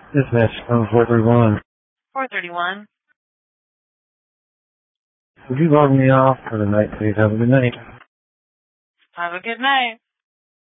This message from 431. 431. Would you log me off for the night, please? Have a good night. Have a good night.